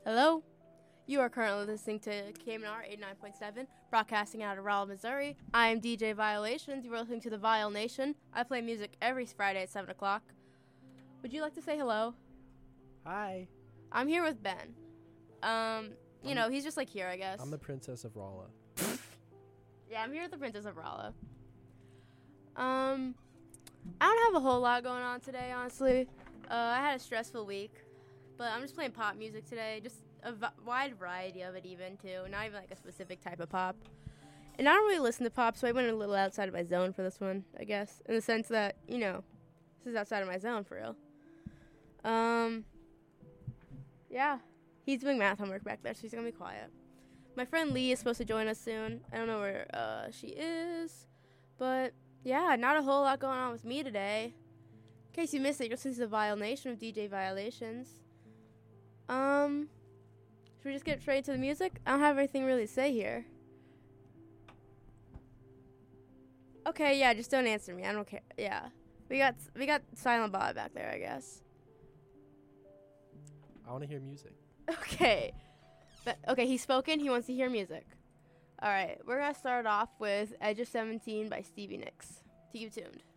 Hello. You are currently listening to KMNR 89.7, broadcasting out of Rolla, Missouri. I am DJ Violations. You are listening to the Viol Nation. I play music every Friday at 7 o'clock. Would you like to say hello? Hi. I'm here with Ben. He's just like here, I guess. I'm the Princess of Rolla. Yeah, I'm here with the Princess of Rolla. I don't have a whole lot going on today, honestly. I had a stressful week, but I'm just playing pop music today. Just a wide variety of it even, too. Not even like a specific type of pop. And I don't really listen to pop, so I went a little outside of my zone for this one, I guess. In the sense that, this is outside of my zone for real. Yeah. He's doing math homework back there, so he's going to be quiet. My friend Lee is supposed to join us soon. I don't know where she is. But, yeah, not a whole lot going on with me today. In case you missed it, you're listening to the Viol Nation with DJ Violations. Should we just get straight into the music? I don't have anything really to say here. Okay, yeah, just don't answer me. I don't care. Yeah. We got Silent Bob back there, I guess. I want to hear music. Okay. He's spoken. He wants to hear music. All right, we're going to start off with Edge of 17 by Stevie Nicks. Keep tuned.